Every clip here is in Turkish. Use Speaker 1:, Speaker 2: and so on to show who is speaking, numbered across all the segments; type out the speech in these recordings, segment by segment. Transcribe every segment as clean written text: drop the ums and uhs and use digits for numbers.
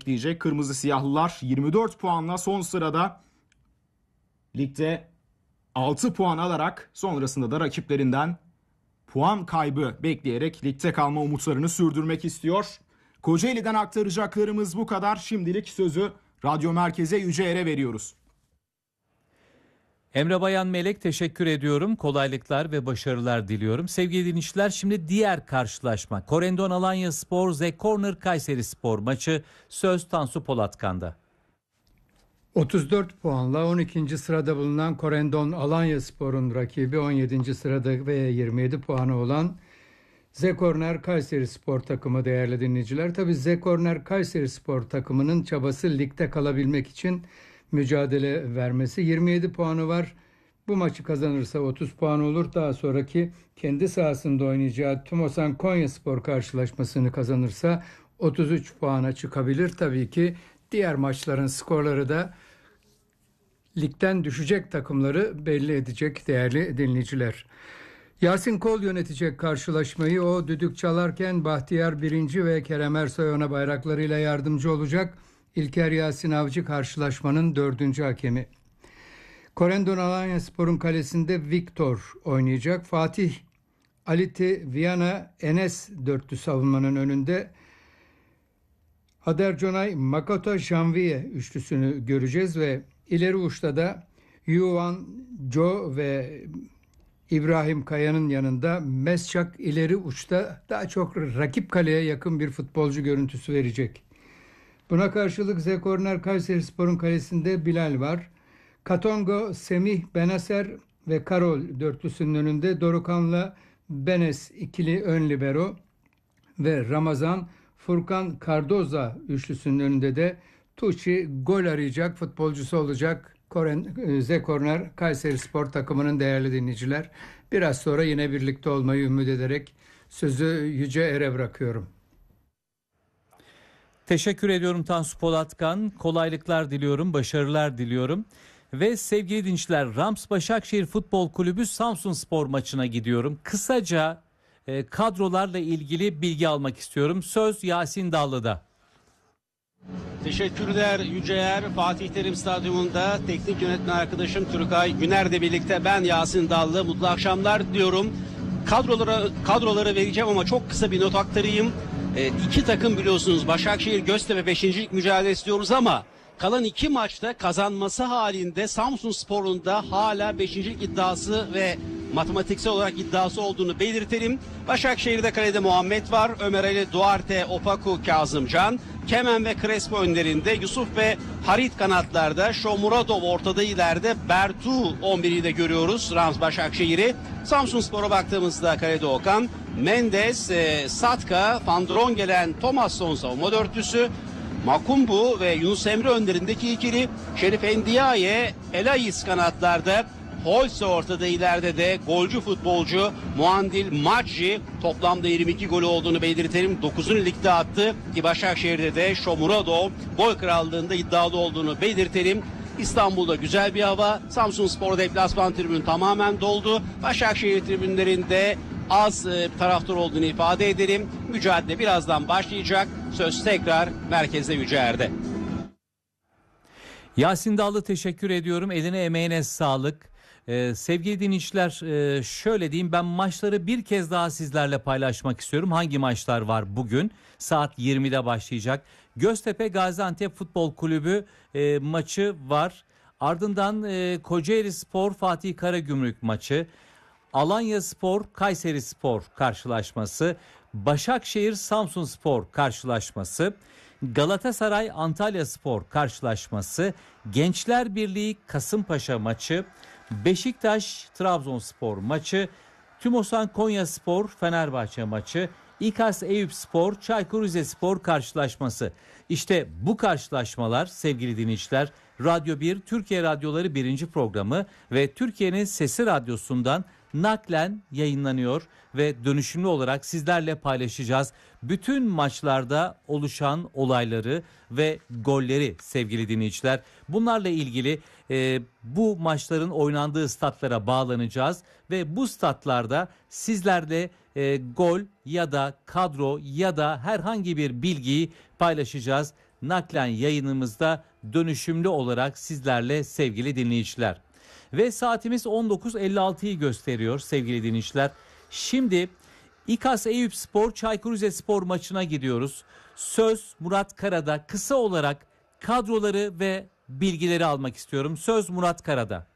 Speaker 1: bekleyecek. Kırmızı Siyahlılar 24 puanla son sırada. Ligde 6 puan alarak sonrasında da rakiplerinden puan kaybı bekleyerek ligde kalma umutlarını sürdürmek istiyor. Kocaeli'den aktaracaklarımız bu kadar. Şimdilik sözü Radyo Merkez'e Yüceer'e veriyoruz.
Speaker 2: Emre Bayan Melek, teşekkür ediyorum. Kolaylıklar ve başarılar diliyorum. Sevgili dinleyiciler, şimdi diğer karşılaşma. Corendon Alanyaspor, Z Corner Kayserispor maçı. Söz Tansu Polatkan'da.
Speaker 3: 34 puanla 12. sırada bulunan Corendon Alanyaspor'un rakibi 17. sırada ve 27 puanı olan Z Corner Kayserispor takımı değerli dinleyiciler. Tabii Z Corner Kayserispor takımının çabası ligde kalabilmek için mücadele vermesi. 27 puanı var. Bu maçı kazanırsa 30 puan olur. Daha sonraki kendi sahasında oynayacağı Tumosan Konyaspor karşılaşmasını kazanırsa 33 puana çıkabilir. Tabii ki diğer maçların skorları da ligden düşecek takımları belli edecek değerli dinleyiciler. Yasin Kol yönetecek karşılaşmayı. O düdük çalarken Bahtiyar Birinci ve Kerem Ersoy ona bayraklarıyla yardımcı olacak. İlker Yasin Avcı karşılaşmanın 4. hakemi. Corendon Alanyaspor'un kalesinde Victor oynayacak. Fatih, Aliti, Viyana, Enes dörtlü savunmanın önünde. Hader Conay, Makoto Janvier üçlüsünü göreceğiz ve ileri uçta da Yuan Jo ve İbrahim Kaya'nın yanında Mesçak ileri uçta daha çok rakip kaleye yakın bir futbolcu görüntüsü verecek. Buna karşılık Z Corner Kayserispor'un kalesinde Bilal var. Katongo, Semih, Benaser ve Karol dörtlüsünün önünde Dorukan'la Benes ikili ön libero ve Ramazan, Furkan, Cardoza üçlüsünün önünde de Tucci gol arayacak futbolcusu olacak Z Corner Kayserispor takımının değerli dinleyiciler. Biraz sonra yine birlikte olmayı ümit ederek sözü Yüce Er'e bırakıyorum.
Speaker 2: Teşekkür ediyorum Tansu Polatkan. Kolaylıklar diliyorum, başarılar diliyorum. Ve sevgili dinleyiciler, Rams Başakşehir Futbol Kulübü Samsunspor maçına gidiyorum. Kısaca kadrolarla ilgili bilgi almak istiyorum. Söz Yasin Dallı'da.
Speaker 4: Teşekkürler Yüceer. Fatih Terim Stadyumunda teknik yönetmen arkadaşım Türkay Güner'le birlikte ben Yasin Dallı. Mutlu akşamlar diyorum. Kadroları vereceğim ama çok kısa bir not aktarayım. İki takım biliyorsunuz, Başakşehir Göztepe 5. mücadelesi diyoruz ama kalan iki maçta kazanması halinde Samsunspor'un da hala 5. iddiası ve matematiksel olarak iddiası olduğunu belirtelim. Başakşehir'de kalede Muhammed var. Ömer Ali, Duarte, Opaku, Kazımcan, Kemen ve Crespo önlerinde. Yusuf ve Harit kanatlarda. Shomurodov ortada, ileride Bertu 11'i de görüyoruz Rams Başakşehir'i. Samsunspor'a baktığımızda kalede Okan, Mendes, Satka, Van Drongelen, Thomasson savunma dörtlüsü. Makumbu ve Yunus Emre önlerindeki ikili. Şerif Endiaye, Elais kanatlarda. Holse ortada, ileride de golcü futbolcu Muandil Macci, toplamda 22 golü olduğunu belirtelim. 9'unu ligde attı ki Başakşehir'de de Shomurodov gol krallığında iddialı olduğunu belirtelim. İstanbul'da güzel bir hava. Samsunspor deplasman tribünü tamamen doldu. Başakşehir tribünlerinde az taraftar olduğunu ifade edelim. Mücadele birazdan başlayacak. Söz tekrar merkezde Yüce Er'de.
Speaker 2: Yasin Dallı, teşekkür ediyorum. Eline emeğine sağlık. Sevgili dinleyiciler, şöyle diyeyim, ben maçları bir kez daha sizlerle paylaşmak istiyorum. Hangi maçlar var bugün? Saat 20'de başlayacak. Göztepe Gaziantep Futbol Kulübü maçı var. Ardından Kocaelispor Fatih Karagümrük maçı. Alanyaspor Kayserispor karşılaşması. Başakşehir Samsunspor karşılaşması. Galatasaray Antalyaspor karşılaşması. Gençler Birliği Kasımpaşa maçı. Beşiktaş Trabzonspor maçı, Tümosan Konyaspor Fenerbahçe maçı, İKAS Eyüpspor Çaykur Rizespor karşılaşması. İşte bu karşılaşmalar sevgili dinleyiciler, Radyo 1 Türkiye Radyoları 1. programı ve Türkiye'nin Sesi Radyosu'ndan naklen yayınlanıyor ve dönüşümlü olarak sizlerle paylaşacağız. Bütün maçlarda oluşan olayları ve golleri sevgili dinleyiciler. Bunlarla ilgili bu maçların oynandığı statlara bağlanacağız ve bu statlarda sizlerle gol ya da kadro ya da herhangi bir bilgiyi paylaşacağız. naklen yayınımızda dönüşümlü olarak sizlerle sevgili dinleyiciler. Ve saatimiz 19.56'yı gösteriyor sevgili dinleyiciler. Şimdi İKAS Eyüpspor Çaykur Rizespor maçına gidiyoruz. Söz Murat Kara'da. Kısa olarak kadroları ve bilgileri almak istiyorum. Söz Murat Kara'da.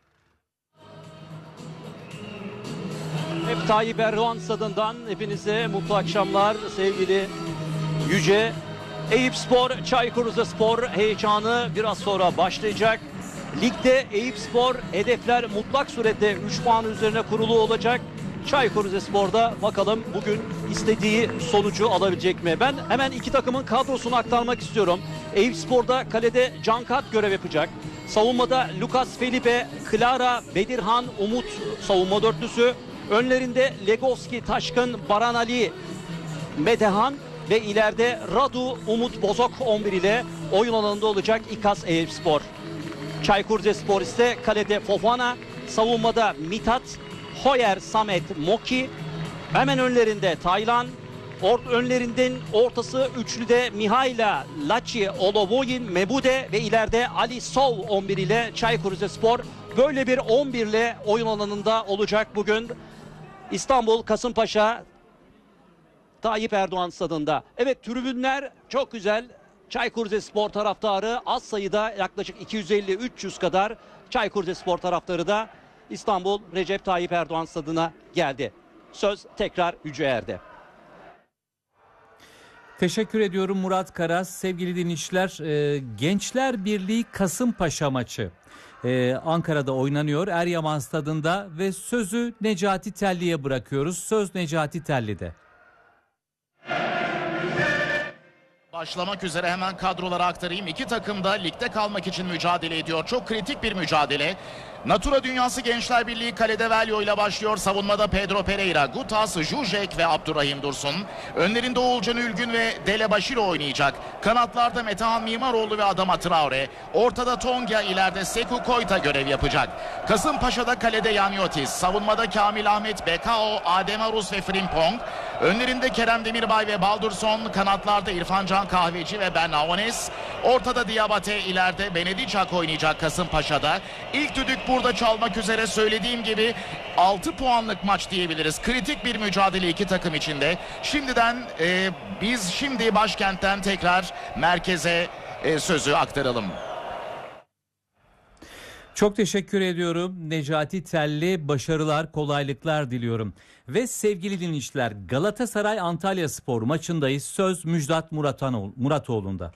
Speaker 4: Hep Tayyip Erdoğan stadından hepinize mutlu akşamlar sevgili Yüce. Eyüpspor Çaykur Rizespor heyecanı biraz sonra başlayacak. Ligde Eyüpspor hedefler mutlak surette 3 puan üzerine kurulu olacak. Çaykur Rizespor'da bakalım bugün istediği sonucu alabilecek mi? Ben hemen iki takımın kadrosunu aktarmak istiyorum. Eyüpspor'da kalede Cankat görev yapacak. Savunmada Lucas Felipe, Clara, Bedirhan, Umut savunma dörtlüsü. Önlerinde Legoski, Taşkın, Baran Ali, Medehan ve ileride Radu, Umut Bozok 11 ile oyun alanında olacak İKAS Eyüpspor. Çaykur Rizespor ise kalede Fofana, savunmada Mithat, Hoyer, Samet, Moki, hemen önlerinde Taylan, önlerinden ortası üçlüde Mihaila, Laci, Olovoyin, Mebude ve ileride Ali Sov 11 ile Çaykur Rizespor böyle bir 11 ile oyun alanında olacak bugün İstanbul Kasımpaşa Tayyip Erdoğan stadında. Evet, tribünler çok güzel. Çaykur Rizespor taraftarı az sayıda, yaklaşık 250-300 kadar Çaykur Rizespor taraftarı da İstanbul Recep Tayyip Erdoğan stadına geldi. Söz tekrar Yüce Er'de.
Speaker 2: Teşekkür ediyorum Murat Karas. Sevgili dinleyiciler, Gençler Birliği Kasımpaşa maçı Ankara'da oynanıyor. Eryaman stadında ve sözü Necati Telli'ye bırakıyoruz. Söz Necati Telli'de.
Speaker 5: Başlamak üzere hemen kadroları aktarayım. İki takım da ligde kalmak için mücadele ediyor. Çok kritik bir mücadele. Natura Dünyası Gençler Birliği kalede Velio ile başlıyor. Savunmada Pedro Pereira, Gutas, Jujek ve Abdurrahim Dursun. Önlerinde Oğulcan Ülgün ve Dele Başiro oynayacak. Kanatlarda Metehan Mimaroğlu ve Adama Traore. Ortada Tonga, ileride Sekou Koyta görev yapacak. Kasımpaşa'da kalede Yanyotis. Savunmada Kamil Ahmet, Bekao, Adem Arus ve Frimpong. Önlerinde Kerem Demirbay ve Baldurson. Kanatlarda İrfan Can Kahveci ve Ben Aones. Ortada Diabate, ileride Benedicak oynayacak Kasımpaşa'da. İlk düdük burada çalmak üzere, söylediğim gibi 6 puanlık maç diyebiliriz. Kritik bir mücadele iki takım içinde. Şimdiden biz şimdi başkentten tekrar merkeze sözü aktaralım.
Speaker 2: Çok teşekkür ediyorum Necati Telli. Başarılar, kolaylıklar diliyorum. Ve sevgili dinleyiciler, Galatasaray Antalyaspor maçındayız. Söz Müjdat Muratoğlu'nda.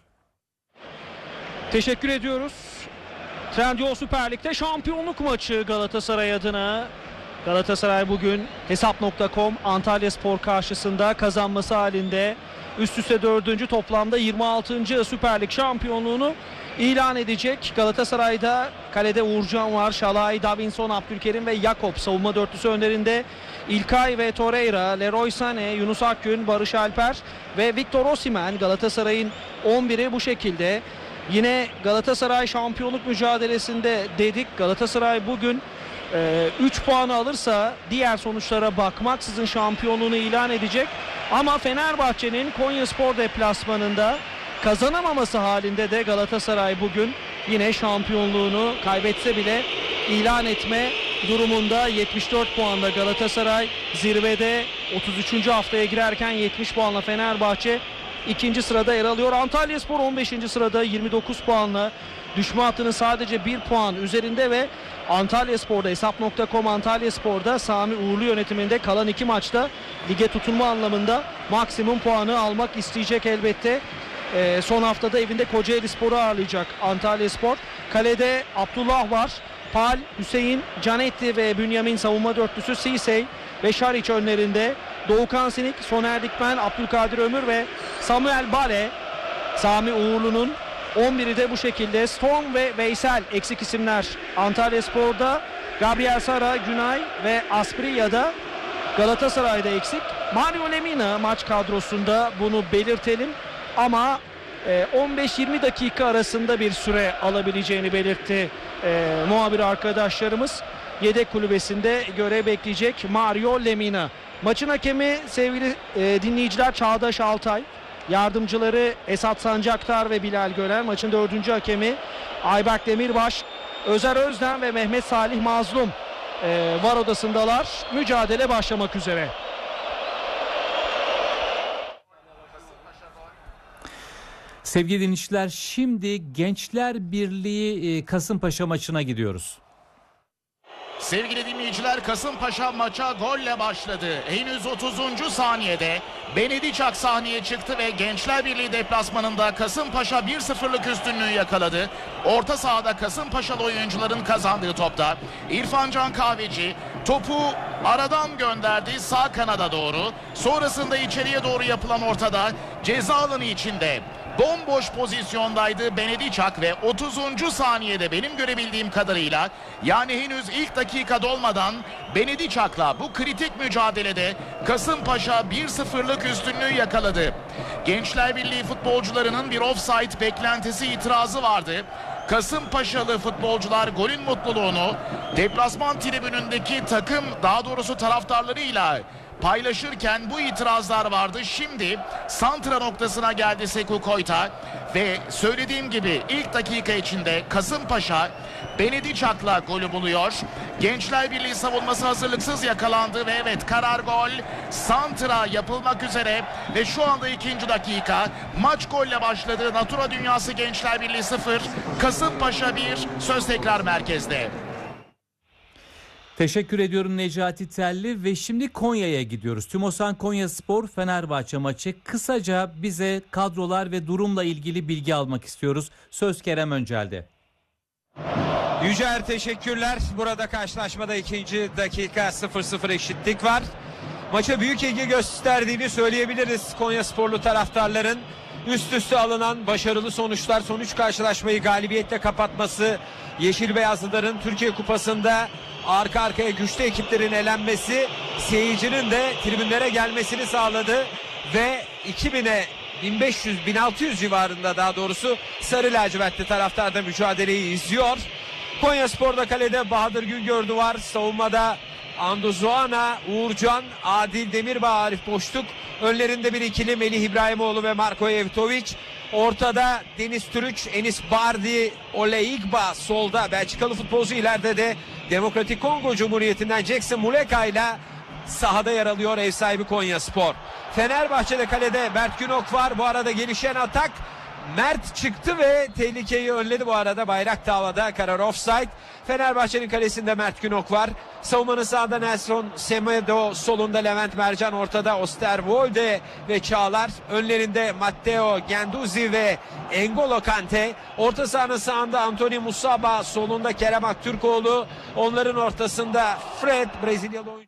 Speaker 6: Teşekkür ediyoruz. Trendyol Süper Lig'de şampiyonluk maçı Galatasaray adına. Galatasaray bugün Hesap.com Antalyaspor karşısında kazanması halinde üst üste 4. toplamda 26. Süper Lig şampiyonluğunu ilan edecek. Galatasaray'da kalede Uğurcan var, Şalay, Davinson, Abdülkerim ve Yakup savunma dörtlüsü önlerinde. İlkay ve Torreira, Leroy Sané, Yunus Akgün, Barış Alper ve Victor Osimhen. Galatasaray'ın 11'i bu şekilde. Yine Galatasaray şampiyonluk mücadelesinde dedik. Galatasaray bugün 3 puanı alırsa diğer sonuçlara bakmaksızın şampiyonluğunu ilan edecek. Ama Fenerbahçe'nin Konyaspor deplasmanında kazanamaması halinde de Galatasaray bugün yine şampiyonluğunu kaybetse bile ilan etme durumunda. 74 puanla Galatasaray zirvede, 33. haftaya girerken 70 puanla Fenerbahçe ikinci sırada yer alıyor. Antalyaspor 15. sırada 29 puanla düşme hattının sadece 1 puan üzerinde ve Antalyaspor'da, Hesap.com Antalyaspor'da Sami Uğurlu yönetiminde kalan 2 maçta lige tutunma anlamında maksimum puanı almak isteyecek elbette. Son haftada evinde Kocaelispor'u ağırlayacak Antalyaspor. Kalede Abdullah var. Pal, Hüseyin, Canetti ve Bünyamin savunma dörtlüsü. Sisey ve Şariç önlerinde. Doğukan Sinik, Soner Dikmen, Abdülkadir Ömür ve Samuel Bale. Sami Uğurlu'nun 11'i de bu şekilde. Storm ve Veysel eksik isimler Antalyaspor'da. Gabriel Sara, Günay ve Asprilla'da. Galatasaray'da eksik. Mario Lemina maç kadrosunda, bunu belirtelim. Ama 15-20 dakika arasında bir süre alabileceğini belirtti muhabir arkadaşlarımız. Yedek kulübesinde görev bekleyecek Mario Lemina. Maçın hakemi sevgili dinleyiciler Çağdaş Altay. Yardımcıları Esat Sancaktar ve Bilal Göner. Maçın 4. hakemi Ayberk Demirbaş, Özer Özden ve Mehmet Salih Mazlum VAR odasındalar. Mücadele başlamak üzere.
Speaker 2: Sevgili dinleyiciler, şimdi Gençler Birliği Kasımpaşa maçına gidiyoruz.
Speaker 5: Sevgili dinleyiciler, Kasımpaşa maça golle başladı. Henüz 30. saniyede Benediçak sahneye çıktı ve Gençler Birliği deplasmanında Kasımpaşa 1-0'lık üstünlüğü yakaladı. Orta sahada Kasımpaşalı oyuncuların kazandığı topta İrfan Can Kahveci topu aradan gönderdi sağ kanada doğru. Sonrasında içeriye doğru yapılan ortada ceza alanı içinde bomboş pozisyondaydı Benediçak ve 30. saniyede benim görebildiğim kadarıyla, yani henüz ilk dakika dolmadan Benediçak'la bu kritik mücadelede Kasımpaşa 1-0'lık üstünlüğü yakaladı. Gençler Birliği futbolcularının bir offside beklentisi, itirazı vardı. Kasımpaşalı futbolcular golün mutluluğunu deplasman tribünündeki takım, daha doğrusu taraftarlarıyla paylaşırken bu itirazlar vardı. Şimdi santra noktasına geldi Sekou Koyta ve söylediğim gibi ilk dakika içinde Kasımpaşa Benediçak'la golü buluyor. Gençler Birliği savunması hazırlıksız yakalandı ve evet, karar gol. Santra yapılmak üzere ve şu anda 2. dakika. Maç golle başladı. Natura Dünyası Gençler Birliği 0, Kasımpaşa 1. Söz tekrar merkezde.
Speaker 2: Teşekkür ediyorum Necati Telli ve şimdi Konya'ya gidiyoruz. Tümosan Konyaspor Fenerbahçe maçı. Kısaca bize kadrolar ve durumla ilgili bilgi almak istiyoruz. Söz Kerem Öncel'de.
Speaker 7: Yücer, teşekkürler. Burada karşılaşmada 2. dakika 0-0 eşitlik var. Maça büyük ilgi gösterdiğini söyleyebiliriz Konyasporlu taraftarların. Üst üste alınan başarılı sonuçlar, son 3 karşılaşmayı galibiyetle kapatması, Yeşil Beyazlıların Türkiye Kupası'nda arka arkaya güçlü ekiplerin elenmesi, seyircinin de tribünlere gelmesini sağladı ve 2000'e 1500-1600 civarında, daha doğrusu sarı lacivertli taraftar da mücadeleyi izliyor. Konyaspor'da kalede Bahadır Güngördü var. Savunmada Andozoana, Uğurcan, Adil Demirbağ, Arif Boşluk. Önlerinde bir ikili Melih İbrahimoğlu ve Marko Evtovic. Ortada Deniz Türüç, Enis Bardi, Ole Igba solda. Belçikalı futbolcu ileride de Demokratik Kongo Cumhuriyeti'nden Jackson Muleka ile sahada yer alıyor ev sahibi Konyaspor. Fenerbahçe'de kalede Mert Günok var. Bu arada gelişen atak. Mert çıktı ve tehlikeyi önledi bu arada. Bayrak tavada, karar offside. Fenerbahçe'nin kalesinde Mert Günok var. Savunmanın sağında Nelson Semedo, solunda Levent Mercan, ortada Osterwolde ve Çağlar. Önlerinde Matteo Genduzi ve N'Golo Kante. Orta sahanın sağında Anthony Musaba, solunda Kerem Aktürkoğlu. Onların ortasında Fred, Brezilyalı oyuncu.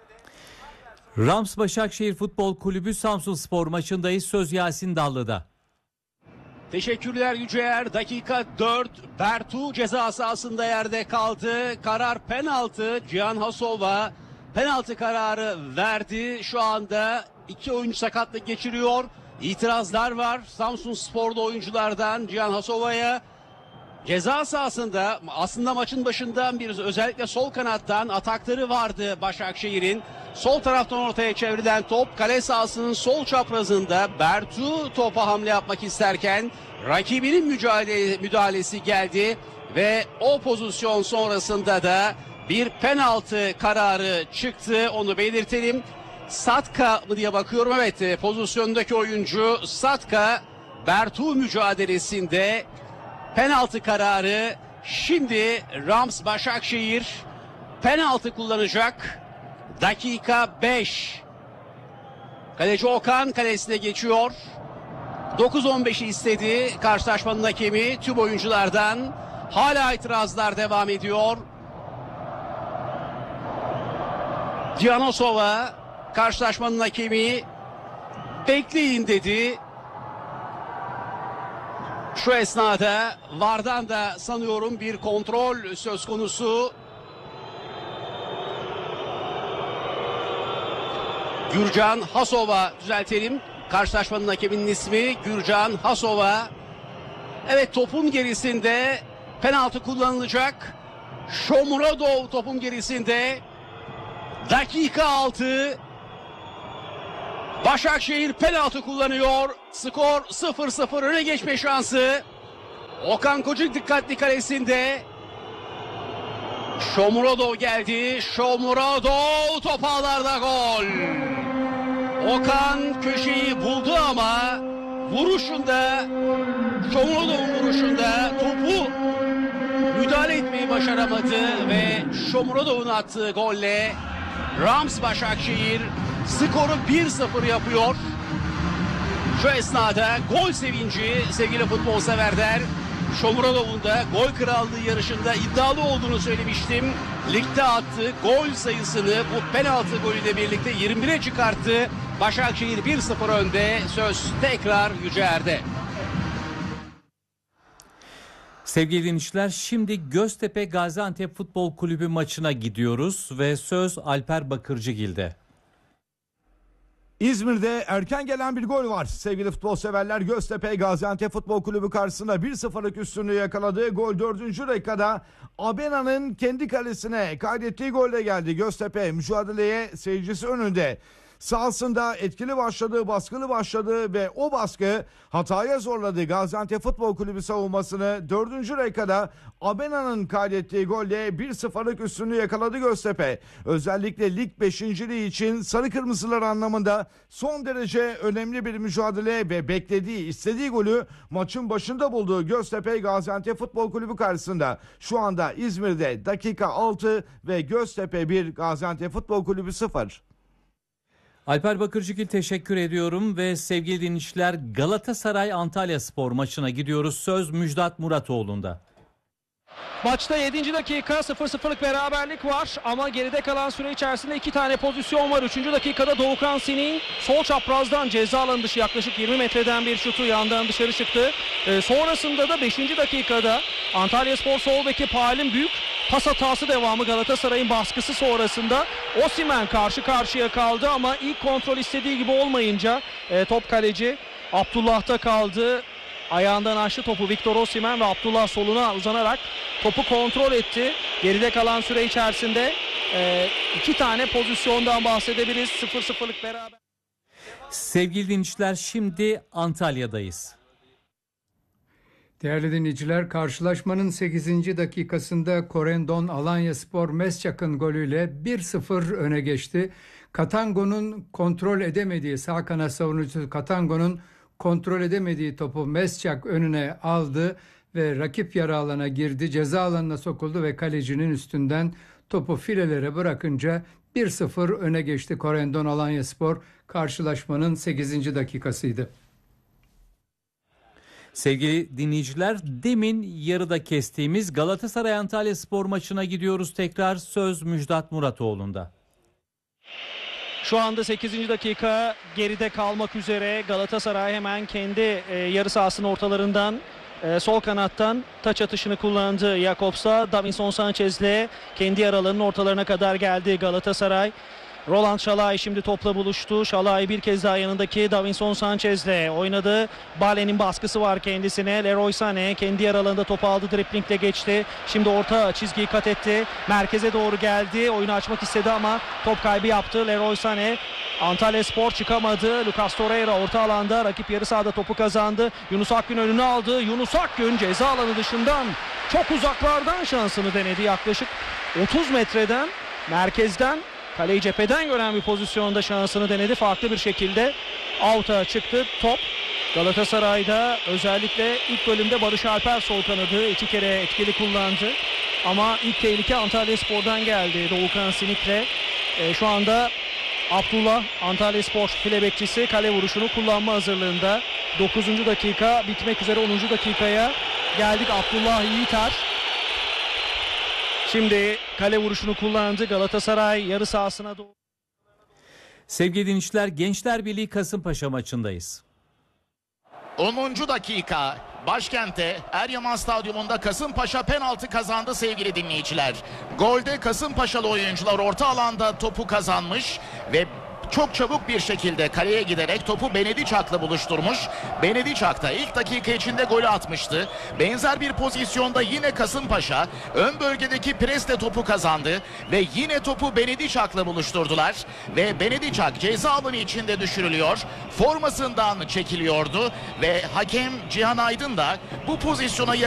Speaker 2: Rams Başakşehir Futbol Kulübü Samsunspor maçındayız. Söz Yasin Dallı'da.
Speaker 4: Teşekkürler Yüceer. Dakika 4. Bertu ceza sahasında yerde kaldı. Karar penaltı. Cihan Hasova penaltı kararı verdi. Şu anda 2 oyuncu sakatlık geçiriyor. İtirazlar var Samsunspor'da oyunculardan Cihan Hasova'ya. Ceza sahasında aslında maçın başından bir özellikle sol kanattan atakları vardı Başakşehir'in. Sol taraftan ortaya çevrilen top kale sahasının sol çaprazında. Bertu topa hamle yapmak isterken rakibinin müdahalesi geldi ve o pozisyon sonrasında da bir penaltı kararı çıktı, onu belirtelim. Satka mı diye bakıyorum, evet, pozisyondaki oyuncu Satka. Bertu mücadelesinde penaltı kararı. Şimdi Rams Başakşehir penaltı kullanacak. Dakika 5. Kaleci Okan kalesine geçiyor. 9-15'i istedi karşılaşmanın hakemi tüm oyunculardan. Hala itirazlar devam ediyor. Cihanosova karşılaşmanın hakemi bekleyin dedi. Şu esnada VAR'dan da sanıyorum bir kontrol söz konusu. Gürcan Hasova, düzeltelim. Karşılaşmanın hakeminin ismi Gürcan Hasova. Evet, topun gerisinde penaltı kullanılacak. Shomurodov topun gerisinde. Dakika 6. Başakşehir penaltı kullanıyor. Skor 0-0, öne geçme şansı. Okan Koçuk dikkatli kalesinde. Shomurodov geldi. Shomurodov top ağlarda, gol. Okan köşeyi buldu ama vuruşunda, Shomurodov'un vuruşunda topu müdahale etmeyi başaramadı ve Shomurodov'un attığı golle Rams Başakşehir skoru 1-0 yapıyor. Şu esnada gol sevinci sevgili futbol severler. Shomurodov'un da gol krallığı yarışında iddialı olduğunu söylemiştim. Ligde attığı gol sayısını bu penaltı golüyle birlikte 21'e çıkarttı. Başakşehir 1-0 önde. Söz tekrar Yüceer'de.
Speaker 2: Sevgili dinleyiciler, şimdi Göztepe Gaziantep Futbol Kulübü maçına gidiyoruz ve söz Alper Bakırcıgil'de.
Speaker 8: İzmir'de erken gelen bir gol var. Sevgili futbol severler, Göztepe Gaziantep Futbol Kulübü karşısında 1-0'lık üstünlüğü yakaladı. Gol 4. dakikada Abena'nın kendi kalesine kaydettiği golle geldi. Göztepe mücadeleye seyircisi önünde. Sahasında etkili başladı, baskılı başladı ve o baskı hataya zorladı Gaziantep Futbol Kulübü savunmasını. 4. dakikada Abena'nın kaydettiği golle 1-0'lık üstünlüğü yakaladı Göztepe. Özellikle lig 5.liği için sarı kırmızılar anlamında son derece önemli bir mücadele ve beklediği, istediği golü maçın başında bulduğu Göztepe Gaziantep Futbol Kulübü karşısında. Şu anda İzmir'de dakika 6 ve Göztepe 1, Gaziantep Futbol Kulübü 0.
Speaker 2: Alper Bakırcıgil teşekkür ediyorum ve sevgili dinleyiciler, Galatasaray Antalyaspor maçına gidiyoruz. Söz Müjdat Muratoğlu'nda.
Speaker 6: Maçta 7. dakika 0-0'lık beraberlik var ama geride kalan süre içerisinde 2 tane pozisyon var. 3. dakikada Doğukan Sin'in sol çaprazdan ceza alanı dışı yaklaşık 20 metreden bir şutu yandan dışarı çıktı. Sonrasında da 5. dakikada Antalyaspor sol beki Palin Büyük pas hatası devamı Galatasaray'ın baskısı sonrasında Osimhen karşı karşıya kaldı ama ilk kontrol istediği gibi olmayınca top kaleci Abdullah'ta kaldı. Ayağından açtı topu Victor Osimhen ve Abdullah soluna uzanarak topu kontrol etti. Geride kalan süre içerisinde 2 tane pozisyondan bahsedebiliriz. 0-0'lık beraber.
Speaker 2: Sevgili dinleyiciler, şimdi Antalya'dayız.
Speaker 3: Değerli dinleyiciler, karşılaşmanın 8. dakikasında Corendon Alanyaspor Mesçak'ın golüyle 1-0 öne geçti. Katango'nun kontrol edemediği, sağ kanat savunucusu Katango'nun kontrol edemediği topu Mesçak önüne aldı ve rakip yarı alana girdi. Ceza alanına sokuldu ve kalecinin üstünden topu filelere bırakınca 1-0 öne geçti Corendon Alanyaspor. Karşılaşmanın 8. dakikasıydı.
Speaker 2: Sevgili dinleyiciler, demin yarıda kestiğimiz Galatasaray Antalyaspor maçına gidiyoruz tekrar. Söz Müjdat Muratoğlu'nda.
Speaker 6: Şu anda 8. dakika geride kalmak üzere. Galatasaray hemen kendi yarı sahasının ortalarından sol kanattan taç atışını kullandı. Jakobs'a Davinson Sanchez'le kendi yer alanının ortalarına kadar geldi Galatasaray. Roland Şalay şimdi topla buluştu. Şalay bir kez daha yanındaki Davinson Sanchez'le oynadı. Bale'nin baskısı var kendisine. Leroy Sané kendi yer alanında topu aldı. Driplingle geçti. Şimdi orta çizgiyi kat etti. Merkeze doğru geldi. Oyunu açmak istedi ama top kaybı yaptı. Leroy Sané. Antalyaspor çıkamadı. Lucas Torreira orta alanda. Rakip yarı sahada topu kazandı. Yunus Akgün önüne aldı. Yunus Akgün ceza alanı dışından çok uzaklardan şansını denedi. Yaklaşık 30 metreden merkezden kaleyi cepheden gören bir pozisyonda şansını denedi. Farklı bir şekilde out'a çıktı top. Galatasaray'da özellikle ilk bölümde Barış Alper sol kanadı 2 kere etkili kullandı. Ama ilk tehlike Antalyaspor'dan geldi. Doğukan Sinik'le şu anda Abdullah Antalyaspor file bekçisi kale vuruşunu kullanma hazırlığında. 9. dakika bitmek üzere, 10. dakikaya geldik. Abdullah Yiğiter şimdi kale vuruşunu kullandı. Galatasaray yarı sahasına doğru.
Speaker 2: Sevgili dinleyiciler, Gençler Birliği Kasımpaşa maçındayız.
Speaker 5: 10. dakika başkentte Eryaman Stadyumunda Kasımpaşa penaltı kazandı sevgili dinleyiciler. Golde Kasımpaşalı oyuncular orta alanda topu kazanmış ve çok çabuk bir şekilde kaleye giderek topu Benediçak'la buluşturmuş. Benediçak da ilk dakika içinde golü atmıştı. Benzer bir pozisyonda yine Kasımpaşa ön bölgedeki presle topu kazandı ve yine topu Benediçak'la buluşturdular ve Benediçak ceza alanı içinde düşürülüyor. Formasından çekiliyordu ve hakem Cihan Aydın da bu pozisyona